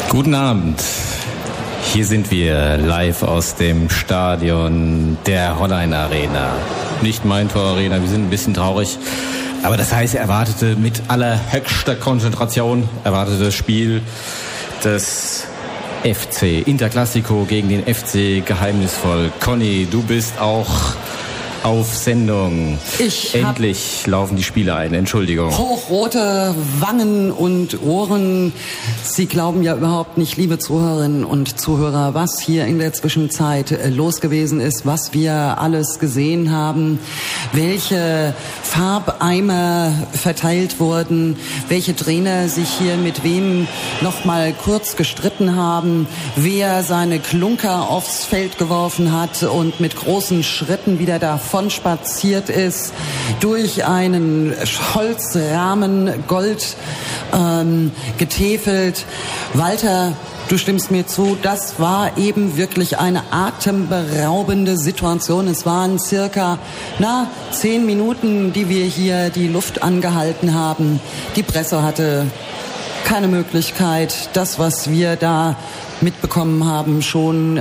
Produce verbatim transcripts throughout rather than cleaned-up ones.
Guten Abend. Hier sind wir live aus dem Stadion der Hollein Arena. Nicht Maintor Arena, wir sind ein bisschen traurig. Aber das heißt, er erwartete mit allerhöchster Konzentration, erwartete das Spiel des F C Interclásico gegen den F C Geheimnisvoll. Conny, du bist auch auf Sendung. Ich Endlich laufen die Spiele ein. Entschuldigung. Hochrote Wangen und Ohren. Sie glauben ja überhaupt nicht, liebe Zuhörerinnen und Zuhörer, was hier in der Zwischenzeit los gewesen ist, was wir alles gesehen haben, welche Farbeimer verteilt wurden, welche Trainer sich hier mit wem noch mal kurz gestritten haben, wer seine Klunker aufs Feld geworfen hat und mit großen Schritten wieder da von spaziert ist, durch einen Holzrahmen Gold ähm, getäfelt. Walter, du stimmst mir zu, das war eben wirklich eine atemberaubende Situation. Es waren circa, na, zehn Minuten, die wir hier die Luft angehalten haben. Die Presse hatte keine Möglichkeit, das, was wir da mitbekommen haben, schon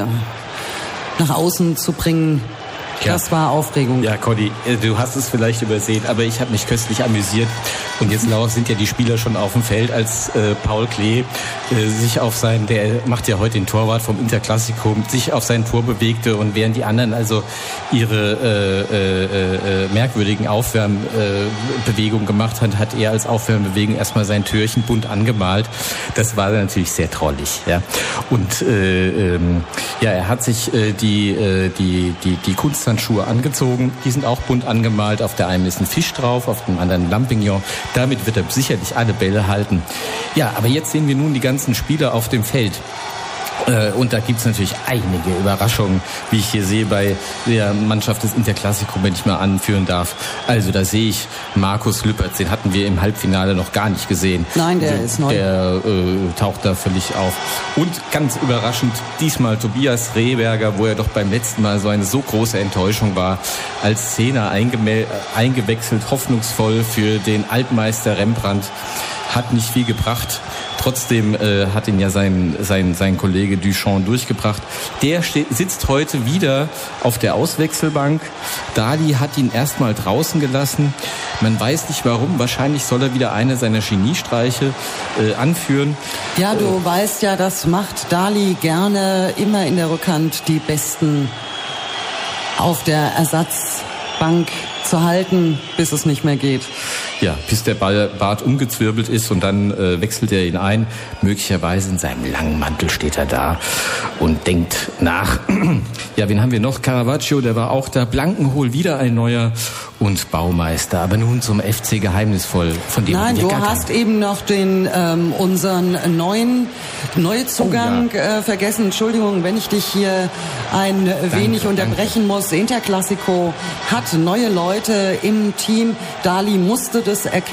nach außen zu bringen. Ja. Das war Aufregung. Ja, Conny, du hast es vielleicht übersehen, aber ich habe mich köstlich amüsiert. Und jetzt sind ja die Spieler schon auf dem Feld, als äh, Paul Klee äh, sich auf sein, der macht ja heute den Torwart vom Interclásico, sich auf sein Tor bewegte, und während die anderen also ihre äh, äh, äh, merkwürdigen Aufwärmbewegungen äh, gemacht hat, hat er als Aufwärmbewegung erstmal sein Türchen bunt angemalt. Das war natürlich sehr trollig, ja. Und äh, ähm, ja, er hat sich äh, die äh, die die die Kunsthandschuhe angezogen. Die sind auch bunt angemalt. Auf der einen ist ein Fisch drauf, auf dem anderen Lampignon. Damit wird er sicherlich alle Bälle halten. Ja, aber jetzt sehen wir nun die ganzen Spieler auf dem Feld. Und da gibt's natürlich einige Überraschungen, wie ich hier sehe bei der Mannschaft des Interclásico, wenn ich mal anführen darf. Also da sehe ich Markus Lüpertz, den hatten wir im Halbfinale noch gar nicht gesehen. Nein, der also, ist neu. Der äh, taucht da völlig auf. Und ganz überraschend diesmal Tobias Rehberger, wo er doch beim letzten Mal so eine so große Enttäuschung war, als Zehner eingeme- eingewechselt, hoffnungsvoll für den Altmeister Rembrandt. Hat nicht viel gebracht. Trotzdem äh, hat ihn ja sein, sein, sein Kollege Duchamp durchgebracht. Der steht, sitzt heute wieder auf der Auswechselbank. Dali hat ihn erstmal draußen gelassen. Man weiß nicht warum. Wahrscheinlich soll er wieder eine seiner Geniestreiche äh, anführen. Ja, du äh, weißt ja, das macht Dali gerne, immer in der Rückhand die Besten auf der Ersatzbank zu halten, bis es nicht mehr geht. Ja, bis der Ball, Bart umgezwirbelt ist, und dann äh, wechselt er ihn ein. Möglicherweise in seinem langen Mantel steht er da und denkt nach. Ja, wen haben wir noch? Caravaggio, der war auch da. Blankenhol, wieder ein neuer, und Baumeister. Aber nun zum F C Geheimnisvoll, von dem Nein, wir du gar hast keinen. eben noch den ähm, unseren neuen Neuzugang oh, ja. äh, vergessen. Entschuldigung, wenn ich dich hier ein danke, wenig unterbrechen danke. muss. Interclásico hat neue Leute im Team. Dali musste das erkennen.